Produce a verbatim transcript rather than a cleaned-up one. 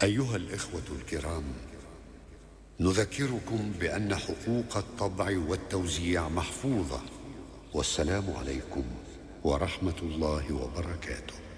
أيها الإخوة الكرام، نذكركم بأن حقوق الطبع والتوزيع محفوظة. والسلام عليكم ورحمة الله وبركاته.